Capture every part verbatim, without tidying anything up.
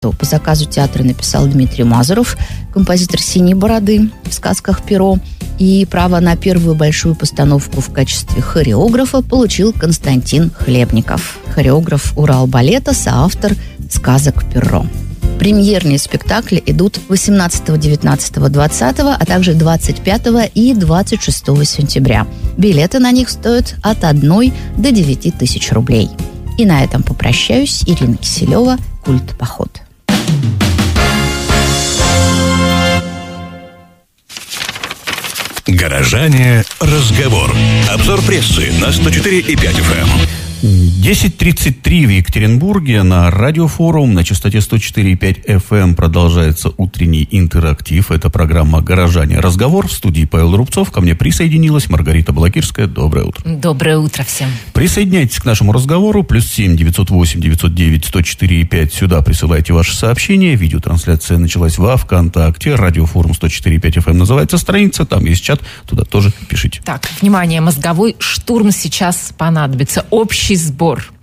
По заказу театра написал Дмитрий Мазуров, композитор «Синей бороды» в сказках «Перо». И право на первую большую постановку в качестве хореографа получил Константин Хлебников, хореограф Уралбалета, соавтор сказок «Перо». Премьерные спектакли идут восемнадцатого, девятнадцатого, двадцатого, а также двадцать пятого и двадцать шестого сентября. Билеты на них стоят от одной до девяти тысяч рублей. И на этом попрощаюсь. Ирина Киселева, «Культ Поход». Горожане. Разговор. Обзор прессы на сто четыре и пять эф эм. десять тридцать три в Екатеринбурге на Радиофорум на частоте сто четыре и пять эф эм продолжается утренний интерактив. Это программа «Горожане. Разговор». В студии Павел Рубцов. Ко мне присоединилась Маргарита Балакирская. Доброе утро. Доброе утро всем. Присоединяйтесь к нашему разговору. Плюс семь девятьсот восемь девятьсот девять сто четыре и пять. Сюда присылайте ваши сообщения. Видеотрансляция началась во ВКонтакте. Радиофорум сто четыре и пять эф эм называется страница. Там есть чат. Туда тоже пишите. Так, внимание, мозговой штурм сейчас понадобится. Общий сбор.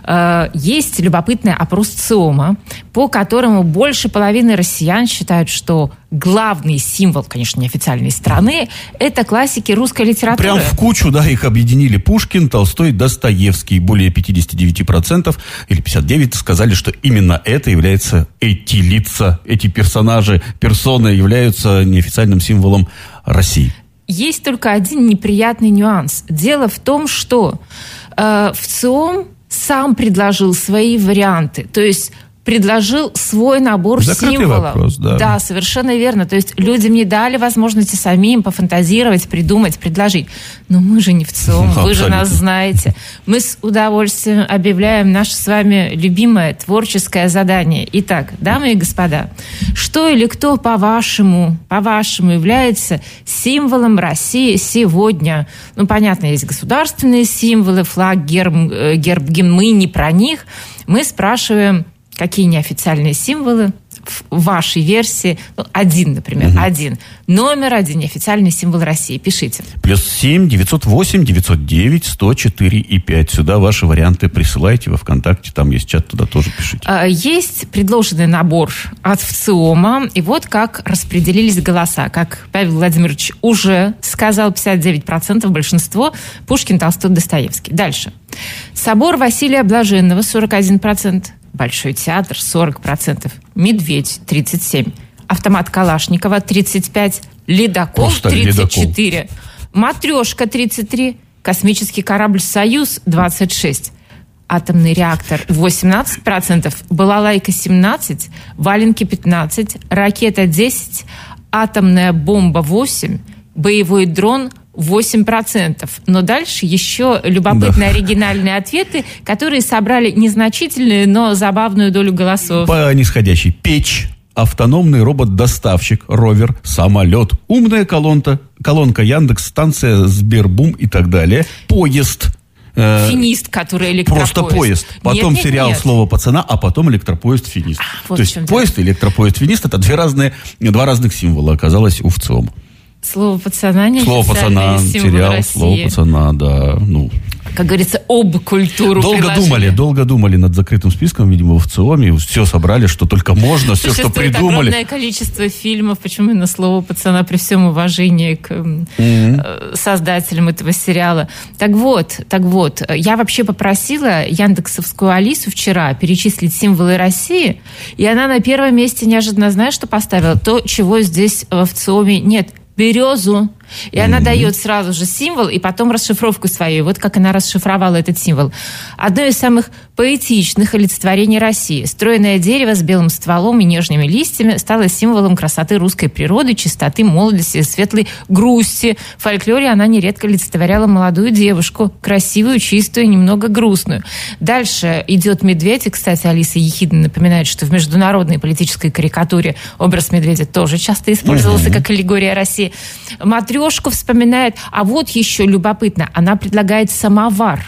Есть любопытный опрос ЦИОМа, по которому больше половины россиян считают, что главный символ, конечно, неофициальной страны, это классики русской литературы. Прям в кучу, да, их объединили Пушкин, Толстой, Достоевский. Более пятьдесят девять процентов или пятьдесят девять процентов сказали, что именно это является, эти лица, эти персонажи, персоны являются неофициальным символом России. Есть только один неприятный нюанс. Дело в том, что э, в ЦИОМ сам предложил свои варианты. То есть предложил свой набор Закрытый символов. Вопрос, да. Да, совершенно верно. То есть людям не дали возможности самим пофантазировать, придумать, предложить. Но мы же не в ЦИОМ, вы же нас знаете. Мы с удовольствием объявляем наше с вами любимое творческое задание. Итак, дамы и господа, что или кто, по-вашему, по-вашему является символом России сегодня? Ну, понятно, есть государственные символы, флаг, герб, герб, гимн. Мы не про них. Мы спрашиваем, какие неофициальные символы в вашей версии? Ну, один, например, угу. один. Номер один неофициальный символ России. Пишите. Плюс семь девятьсот восемь девятьсот девять сто четыре и пять. Сюда ваши варианты присылайте во ВКонтакте. Там есть чат, туда тоже пишите. Есть предложенный набор от ВЦИОМа. И вот как распределились голоса. Как Павел Владимирович уже сказал, пятьдесят девять процентов большинство. Пушкин, Толстой, Достоевский. Дальше. Собор Василия Блаженного, сорок один процент. Большой театр, сорок процентов. Медведь, тридцать семь процентов. Автомат Калашникова, тридцать пять процентов. Ледокол, Просто тридцать четыре ледокол. процента. Матрешка, тридцать три процента. Космический корабль «Союз», двадцать шесть процентов. Атомный реактор, восемнадцать процентов. Балалайка, семнадцать процентов. Валенки, пятнадцать процентов. Ракета, десять процентов. Атомная бомба, восемь процентов. Боевой дрон, восемь процентов. Но дальше еще любопытные, да, оригинальные ответы, которые собрали незначительную, но забавную долю голосов. По нисходящей. Печь, автономный робот-доставщик, ровер, самолет, умная колонка, колонка Яндекс, станция Сбербум и так далее. Поезд. Финист, который электропоезд. Просто поезд. Потом нет, нет, сериал нет. «Слово пацана», а потом электропоезд «Финист». А, вот то есть поезд и электропоезд «Финист» — это две разные, два разных символа оказалось у ВЦИОМа. Слово пацана, не Слово пацана, сериал России. Слово пацана, да. Ну. Как говорится, об культуру Долго приложили. думали, долго думали над закрытым списком, видимо, в ЦИОМе. Все собрали, что только можно, все, что придумали. Огромное количество фильмов, почему именно «Слово пацана», при всем уважении к mm-hmm. создателям этого сериала. Так вот, так вот, я вообще попросила яндексовскую Алису вчера перечислить символы России, и она на первом месте неожиданно, знаешь, что поставила? То, чего здесь в ЦИОМе нет. Березу. И mm-hmm. она дает сразу же символ и потом расшифровку свою. Вот как она расшифровала этот символ. Одно из самых поэтичных олицетворений России. Стройное дерево с белым стволом и нежными листьями стало символом красоты русской природы, чистоты, молодости и светлой грусти. В фольклоре она нередко олицетворяла молодую девушку, красивую, чистую, немного грустную. Дальше идет медведь. И, кстати, Алиса ехидно напоминает, что в международной политической карикатуре образ медведя тоже часто использовался mm-hmm. как аллегория России. Матрешку вспоминает. А вот еще любопытно, она предлагает самовар.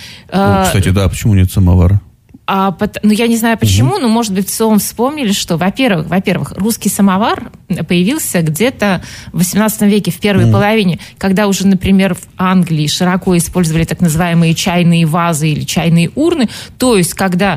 Ну, кстати, да, почему нет самовара? А, ну, я не знаю почему, угу. но, может быть, в ЦИОМ вспомнили, что, во-первых, во-первых, русский самовар появился где-то в восемнадцатом веке, в первой угу. половине, когда уже, например, в Англии широко использовали так называемые чайные вазы или чайные урны, то есть, когда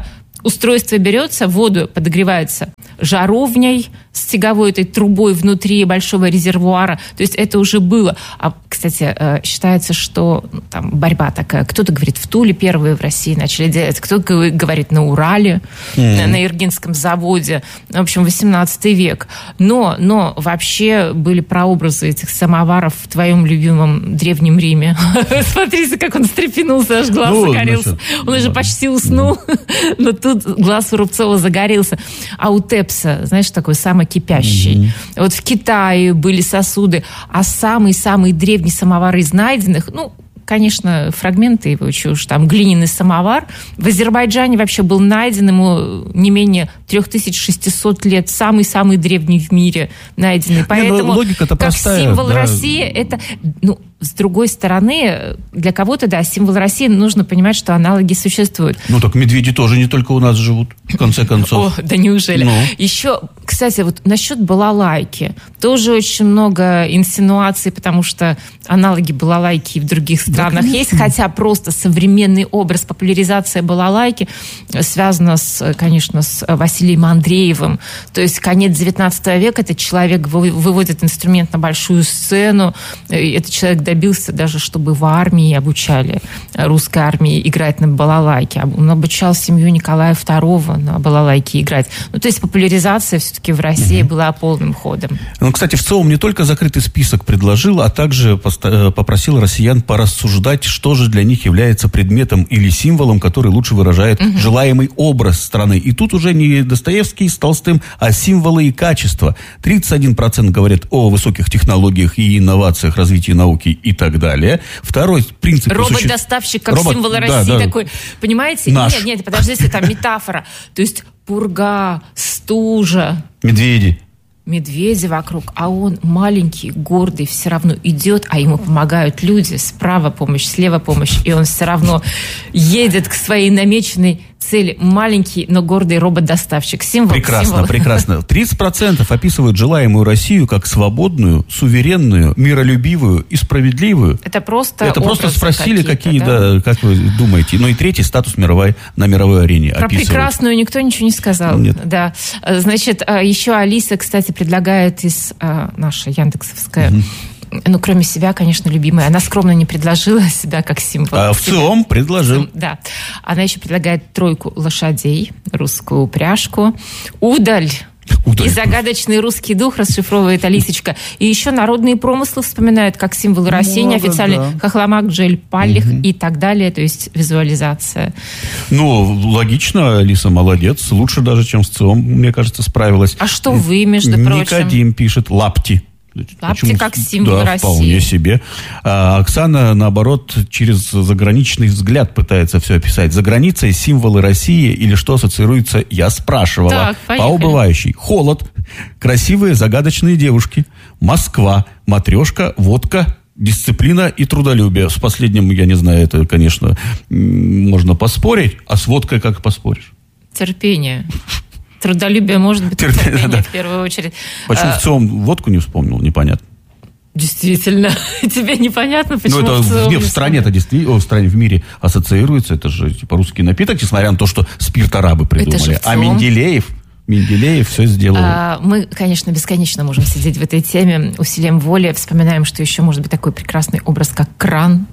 устройство берется, воду подогревается жаровней с тяговой этой трубой внутри большого резервуара. То есть это уже было. А, кстати, считается, что там борьба такая. Кто-то говорит, в Туле первые в России начали делать, кто-то говорит, на Урале, mm-hmm. на Иргинском заводе. В общем, восемнадцатый век. Но, но вообще были прообразы этих самоваров в твоем любимом Древнем Риме. Смотрите, как он встрепенулся, аж глаз загорелся. Он уже почти уснул, но тут глаз у Рубцова загорелся. А у Тепса, знаешь, такой самый кипящий. Mm-hmm. Вот в Китае были сосуды, а самый-самый древний самовар из найденных, ну, конечно, фрагменты его чушь, там глиняный самовар. В Азербайджане вообще был найден, ему не менее три тысячи шестьсот лет, самый-самый древний в мире найденный. Поэтому, не, логика-то как простая, символ да. России, это... Ну, с другой стороны, для кого-то, да, символ России, нужно понимать, что аналоги существуют. Ну, так медведи тоже не только у нас живут, в конце концов. О, да неужели? Ну. Еще, кстати, вот насчет балалайки. Тоже очень много инсинуаций, потому что аналоги балалайки и в других странах да, есть, хотя просто современный образ, популяризация балалайки связана, с, конечно, с Василием Андреевым. То есть конец девятнадцатого века, этот человек выводит инструмент на большую сцену, этот человек добился даже, чтобы в армии обучали, русской армии играть на балалайке. Он обучал семью Николая второго на балалайке играть. Ну, то есть популяризация все-таки в России mm-hmm. была полным ходом. Ну, кстати, в ЦИОМ не только закрытый список предложил, а также попросил россиян порассуждать, что же для них является предметом или символом, который лучше выражает mm-hmm. желаемый образ страны. И тут уже не Достоевский с Толстым, а символы и качества. тридцать один процент говорят о высоких технологиях и инновациях, развитии науки и так далее. Второй принцип... Робот-доставщик как Робот, символ да, России да. такой. Понимаете? Наш. Нет, нет, подождите, там метафора. То есть пурга, стужа. Медведи. Медведи вокруг, а он маленький, гордый, все равно идет, а ему помогают люди. Справа помощь, слева помощь, и он все равно едет к своей намеченной цели. Маленький, но гордый робот-доставщик. Символ. Прекрасно, символ. прекрасно. тридцать процентов описывают желаемую Россию как свободную, суверенную, миролюбивую и справедливую. Это просто Это просто спросили, какие, да? да, как вы думаете. Ну и третий статус мировой, на мировой арене Про описывают. прекрасную никто ничего не сказал. Нет. Да. Значит, еще Алиса, кстати, предлагает из наша яндексовская, угу. ну, кроме себя, конечно, любимая. Она скромно не предложила себя как символ. А в ЦИОМ предложил. Да. Она еще предлагает тройку лошадей, русскую упряжку, удаль. Удаль. И загадочный русский дух расшифровывает Алисочка. И еще народные промыслы вспоминают как символ России, Много, неофициальный да. хохломак, джель, паллих угу. и так далее. То есть визуализация. Ну, логично, Алиса молодец. Лучше даже, чем с ЦИОМ, мне кажется, справилась. А что вы, между прочим? Никодим пишет лапти. Лапти Почему? как символ да, России. Вполне себе. А Оксана, наоборот, через заграничный взгляд пытается все описать. За границей символы России или что ассоциируется, я спрашивала. Так, по убывающей. Холод, красивые загадочные девушки, Москва, матрешка, водка, дисциплина и трудолюбие. С последним, я не знаю, это, конечно, можно поспорить. А с водкой как поспоришь? Терпение. Трудолюбие может быть Терпение, терпение да. в первую очередь. Почему а, в ЦИОМ водку не вспомнил, непонятно. Действительно. Тебе непонятно, почему ну, это в ЦИОМ в, в стране-то действительно, в стране, в мире ассоциируется, это же типа русский напиток, несмотря на то, что спирт арабы придумали. А Менделеев, Менделеев все сделал. А, мы, конечно, бесконечно можем сидеть в этой теме усилием воли, вспоминаем, что еще может быть такой прекрасный образ, как кран.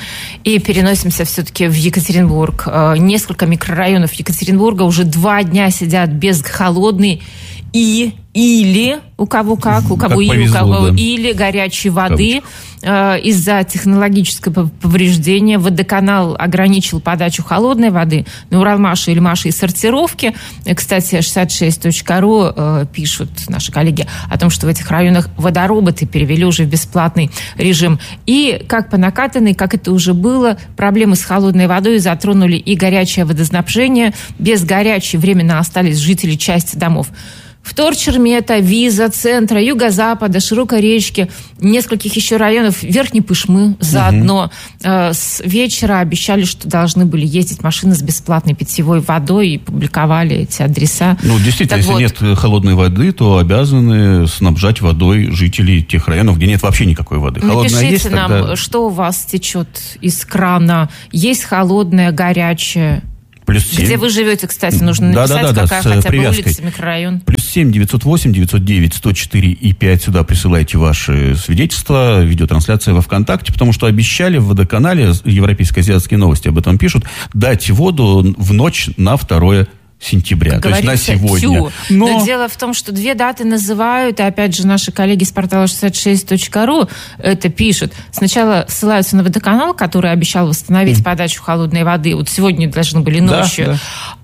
И переносимся все-таки в Екатеринбург. Несколько микрорайонов Екатеринбурга уже два дня сидят без холодной и или у кого как, у кого как и повезло, у кого да. или горячей воды э, из-за технологического повреждения. Водоканал ограничил подачу холодной воды на Уралмаше или Маше и сортировки. Кстати, шестьдесят шесть точка ру э, пишут наши коллеги о том, что в этих районах водороботы перевели уже в бесплатный режим. И как по накатанной, как это уже было, проблемы с холодной водой затронули и горячее водоснабжение. Без горячей временно остались жители части домов Вторчермета, Виза, центра, юго-запада, Широкой речки, нескольких еще районов, Верхней Пышмы заодно. Угу. С вечера обещали, что должны были ездить машины с бесплатной питьевой водой, и публиковали эти адреса. Ну, действительно, так если вот, нет холодной воды, то обязаны снабжать водой жителей тех районов, где нет вообще никакой воды. Холодная напишите есть, нам, тогда... что у вас течет из крана, есть холодная, горячая. Плюс семь. Где вы живете, кстати, нужно написать, да, да, да, какая да, хотя бы привязкой. улица, микрорайон. Плюс семь девятьсот восемь девятьсот девять сто четыре и пять. Сюда присылайте ваши свидетельства, видеотрансляция во ВКонтакте, потому что обещали в водоканале, Европейские азиатские новости об этом пишут, дать воду в ночь на второе сентября, Как то есть на сегодня. Тю. Но... Но дело в том, что две даты называют, и опять же наши коллеги с портала шестьдесят шесть точка ру это пишут. Сначала ссылаются на водоканал, который обещал восстановить mm. подачу холодной воды. Вот сегодня должны были ночью. Да, да.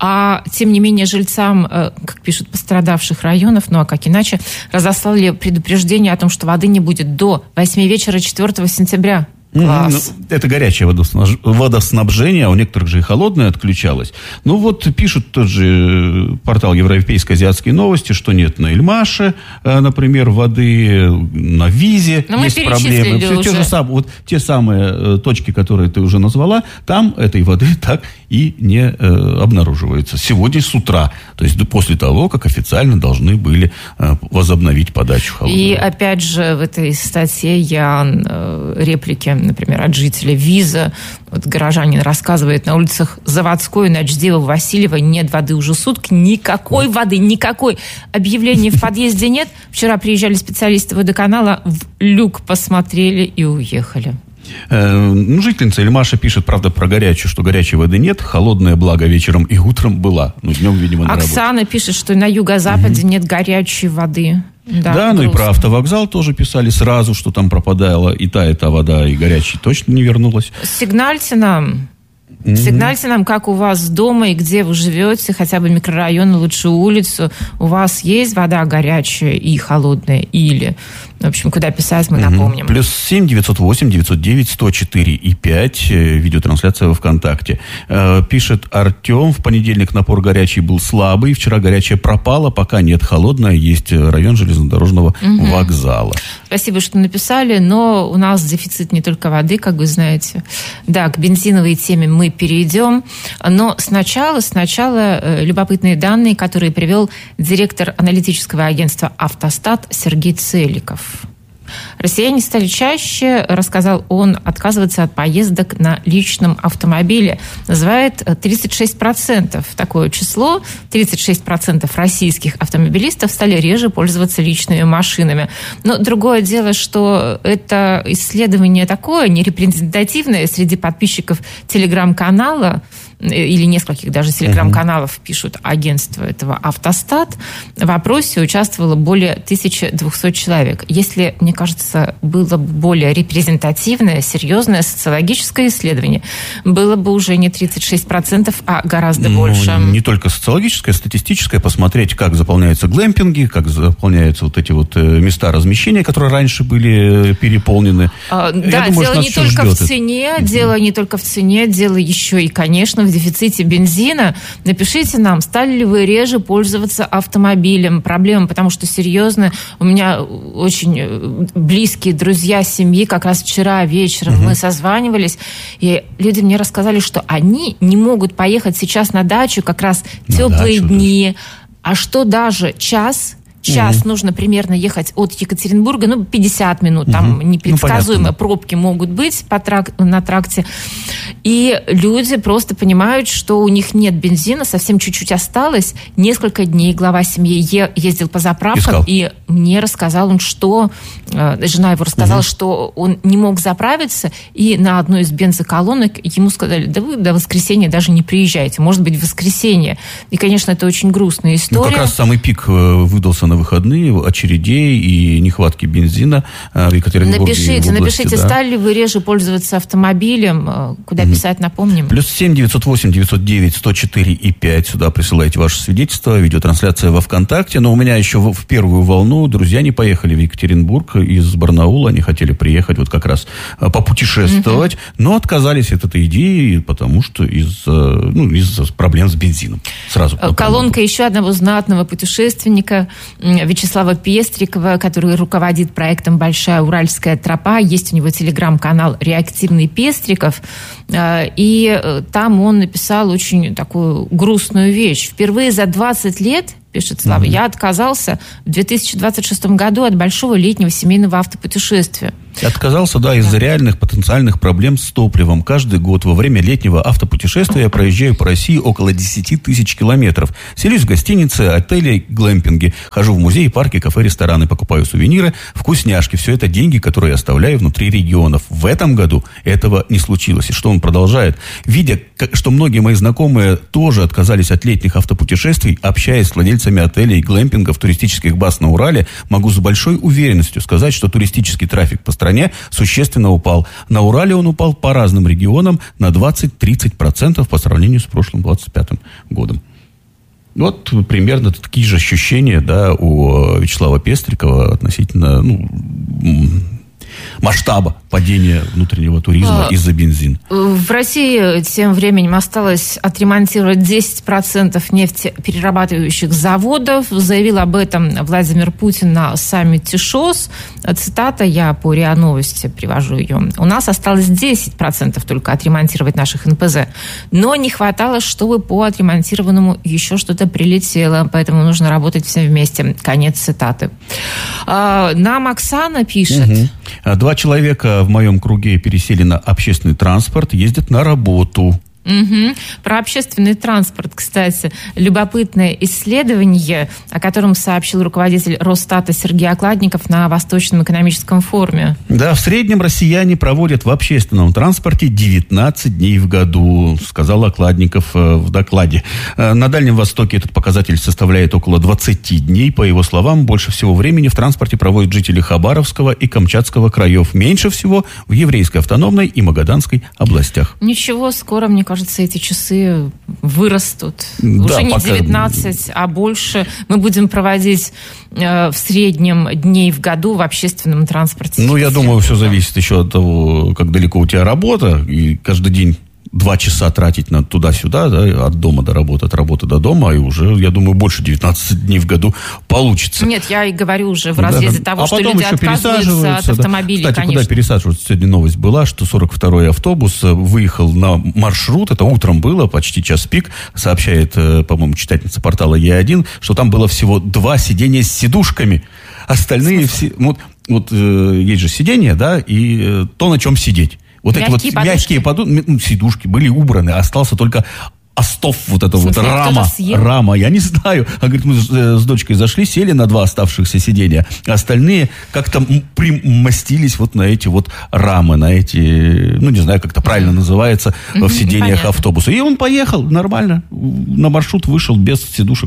А тем не менее жильцам, как пишут, пострадавших районов, ну а как иначе, разослали предупреждение о том, что воды не будет до восьми вечера четвёртого сентября. Класс. Ну, это горячее водоснабж... водоснабжение, а у некоторых же и холодное отключалось. Ну вот пишут тот же портал Европейские азиатские новости, что нет на Эльмаше, например, воды, на Визе но есть проблемы. Все те, же сам... вот, те самые точки, которые ты уже назвала, там этой воды так и не э, обнаруживается. Сегодня с утра, то есть после того, как официально должны были э, возобновить подачу холодной И воды. опять же в этой статье я э, реплики, например, от жителя Виза. Вот горожанин рассказывает, на улицах Заводской, Ночдева, Васильева нет воды уже сутки. Никакой вот. воды, никакой. Объявлений в подъезде нет. Вчера приезжали специалисты водоканала, в люк посмотрели и уехали. Ну, жительница Эльмаша пишет, правда, про горячую, что горячей воды нет, холодная, благо, вечером и утром была. Ну, днем, видимо, на Оксана работе. пишет, что на юго-западе угу. нет горячей воды. Да, да ну и про автовокзал тоже писали сразу, что там пропадала и та, и та вода, и горячей точно не вернулась. Сигнальте нам. Mm-hmm. Сигнальте нам, как у вас дома и где вы живете, хотя бы микрорайон, лучше улицу. У вас есть вода горячая и холодная или... В общем, куда писать, мы напомним. Плюс семь девятьсот восемь девятьсот девять сто четыре и пять. Видеотрансляция во ВКонтакте. Пишет Артем. В понедельник напор горячий был слабый. Вчера горячая пропала. Пока нет холодная. Есть район железнодорожного угу. вокзала. Спасибо, что написали. Но у нас дефицит не только воды, как вы знаете. Да, к бензиновой теме мы перейдем. Но сначала, сначала любопытные данные, которые привел директор аналитического агентства «Автостат» Сергей Целиков. Россияне стали чаще, рассказал он, отказываться от поездок на личном автомобиле. Называет тридцать шесть процентов такое число. тридцать шесть процентов российских автомобилистов стали реже пользоваться личными машинами. Но другое дело, что это исследование такое, нерепрезентативное среди подписчиков телеграм-канала, или нескольких даже телеграм-каналов пишут агентство этого «Автостат». В опросе участвовало более тысяча двести человек. Если, мне кажется, было бы более репрезентативное, серьезное социологическое исследование, было бы уже не тридцать шесть процентов, а гораздо ну, больше. Не только социологическое, статистическое. Посмотреть, как заполняются глэмпинги, как заполняются вот эти вот места размещения, которые раньше были переполнены. А, да, думаю, дело не только в цене, это. дело не только в цене, дело еще и, конечно, в дефиците бензина. Напишите нам, стали ли вы реже пользоваться автомобилем. Проблема, потому что, серьезно, у меня очень близкие друзья семьи, как раз вчера вечером угу. мы созванивались, и люди мне рассказали, что они не могут поехать сейчас на дачу, как раз на теплые дачу, дни, даже. а что даже час... Час mm-hmm. нужно примерно ехать от Екатеринбурга, ну, пятьдесят минут, там mm-hmm. непредсказуемо ну, пробки могут быть по трак- на тракте. И люди просто понимают, что у них нет бензина, совсем чуть-чуть осталось. Несколько дней глава семьи е- ездил по заправкам, Искал. и мне рассказал он, что... Э, жена его рассказала, mm-hmm. что он не мог заправиться, и на одной из бензоколонок ему сказали, да вы до воскресенья даже не приезжайте, может быть, в воскресенье. И, конечно, это очень грустная история. Ну, как раз самый пик выдался на выходные, очередей и нехватки бензина в Екатеринбурге. Напишите, в области, напишите, да. стали ли вы реже пользоваться автомобилем, куда mm-hmm. писать, напомним. Плюс семь девятьсот восемь девятьсот девять сто четыре и пять. Сюда присылайте ваше свидетельство, видеотрансляция во ВКонтакте. Но у меня еще в, в первую волну друзья не поехали в Екатеринбург из Барнаула. Они хотели приехать вот как раз попутешествовать, mm-hmm. но отказались от этой идеи, потому что из-за, ну, из-за проблем с бензином. Сразу. Колонка еще одного знатного путешественника Вячеслава Пестрикова, который руководит проектом «Большая Уральская тропа». Есть у него телеграм-канал «Реактивный Пестриков». И там он написал очень такую грустную вещь. Впервые за двадцать лет, пишет Слава, mm-hmm. я отказался в две тысячи двадцать шестом году от большого летнего семейного автопутешествия. Отказался, да, из-за да. реальных потенциальных проблем с топливом. Каждый год во время летнего автопутешествия я проезжаю по России около десять тысяч километров. Селюсь в гостинице, отели, глэмпинги. Хожу в музеи, парки, кафе, рестораны. Покупаю сувениры, вкусняшки. Все это деньги, которые я оставляю внутри регионов. В этом году этого не случилось. И что он продолжает? Видя, что многие мои знакомые тоже отказались от летних автопутешествий, общаясь с владельцами отелей, глэмпингов, туристических баз на Урале, могу с большой уверенностью сказать, что туристический трафик по стране существенно упал. На Урале он упал по разным регионам на двадцать-тридцать процентов по сравнению с прошлым двадцать пятым годом. Вот примерно такие же ощущения, да, у Вячеслава Пестрикова относительно, ну, масштаба падения внутреннего туризма а, из-за бензина. В России тем временем осталось отремонтировать десять процентов нефтеперерабатывающих заводов. Заявил об этом Владимир Путин на саммите ШОС. Цитата, я по РИА Новости привожу ее. У нас осталось десять процентов только отремонтировать наших эн пэ зэ. Но не хватало, чтобы по отремонтированному еще что-то прилетело. Поэтому нужно работать всем вместе. Конец цитаты. А, нам Оксана пишет. Угу. Два человека в моем круге пересели на общественный транспорт, ездят на работу. Угу. Про общественный транспорт, кстати, любопытное исследование, о котором сообщил руководитель Росстата Сергей Окладников на Восточном экономическом форуме. Да, в среднем россияне проводят в общественном транспорте девятнадцать дней в году, сказал Окладников в докладе. На Дальнем Востоке этот показатель составляет около двадцать дней. По его словам, больше всего времени в транспорте проводят жители Хабаровского и Камчатского краев. Меньше всего в Еврейской автономной и Магаданской областях. Ничего, скоро, мне кажется, кажется, эти часы вырастут. Да, уже не пока... девятнадцать, а больше. Мы будем проводить э, в среднем дней в году в общественном транспорте. Ну, я думаю, все зависит еще от того, как далеко у тебя работа. И каждый день два часа тратить на туда-сюда, да, от дома до работы, от работы до дома, и уже, я думаю, больше девятнадцать дней в году получится. Нет, я и говорю уже в разрезе да, того, а что люди отказываются от автомобилей, да. Кстати, конечно. Куда пересаживаются? Сегодня новость была, что сорок второй автобус выехал на маршрут, это утром было, почти час пик, сообщает, по-моему, читательница портала Е один, что там было всего два сидения с сидушками. Остальные все... Вот, вот есть же сиденья, да, и то, на чем сидеть. Вот мягкие эти вот подушки. Мягкие подушки, ну, сидушки были убраны, остался только остов вот эта вот рама. Рама, я не знаю. А говорит, мы с дочкой зашли, сели на два оставшихся сиденья. Остальные как-то примостились вот на эти вот рамы, на эти, ну, не знаю, как это правильно называется, в сиденьях Понятно. автобуса. И он поехал нормально, на маршрут вышел без сидушек.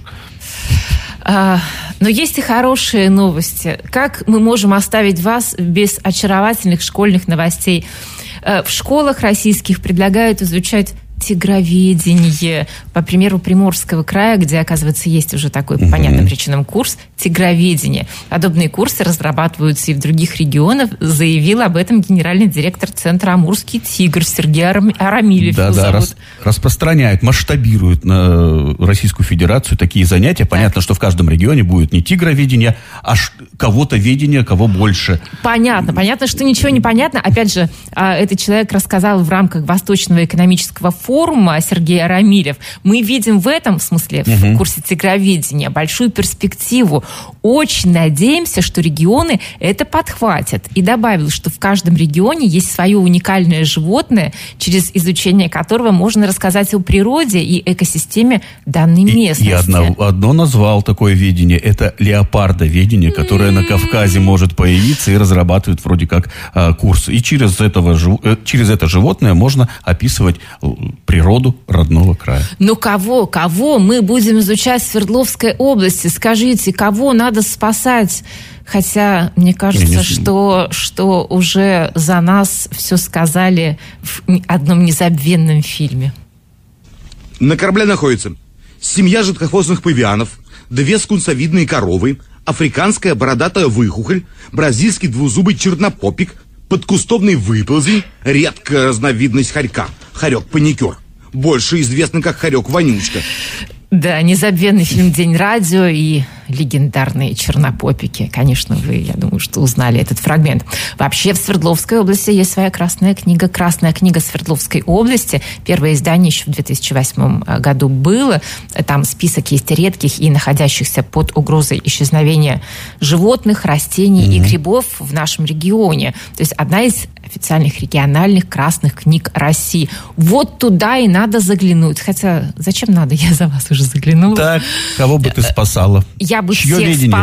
А, но есть и хорошие новости. Как мы можем оставить вас без очаровательных школьных новостей? В школах российских предлагают изучать тигроведение. По примеру Приморского края, где, оказывается, есть уже такой, по uh-huh. понятным причинам, курс тигроведения. Подобные курсы разрабатываются и в других регионах, заявил об этом генеральный директор Центра «Амурский тигр» Сергей Арамилев. Да, да, рас, распространяют, масштабируют на Российскую Федерацию такие занятия. Понятно, так. что в каждом регионе будет не тигроведение, а кого-то ведение, кого больше. Понятно, понятно, что ничего не понятно. Опять же, этот человек рассказал в рамках Восточного экономического форума Сергей Арамилев. Мы видим в этом, в смысле, в uh-huh. курсе тигроведения, большую перспективу. Очень надеемся, что регионы это подхватят. И добавил, что в каждом регионе есть свое уникальное животное, через изучение которого можно рассказать о природе и экосистеме данной местности. И, и одно, одно назвал такое видение. Это леопардоведение, которое mm-hmm. на Кавказе может появиться, и разрабатывают вроде как а, курс. И через, этого, через это животное можно описывать природу родного края. Но кого, кого мы будем изучать в Свердловской области? Скажите, кого надо спасать? Хотя, мне кажется, не, не... Что, что уже за нас все сказали в одном незабвенном фильме. На корабле находится семья жидкохвостных павианов, две скунсовидные коровы, африканская бородатая выхухоль, бразильский двузубый чернопопик, подкустовный выползень, редкая разновидность хорька, хорек-паникер, больше известный как хорек-вонючка. Да, незабвенный фильм «День радио» и легендарные чернопопики. Конечно, вы, я думаю, что узнали этот фрагмент. Вообще в Свердловской области есть своя красная книга. Красная книга Свердловской области. Первое издание еще в две тысячи восьмом году было. Там список есть редких и находящихся под угрозой исчезновения животных, растений mm-hmm. и грибов в нашем регионе. То есть одна из официальных региональных красных книг России. Вот туда и надо заглянуть. Хотя зачем надо? Я за вас уже заглянула. Так, кого бы ты спасала? Я бы Чье всех видение?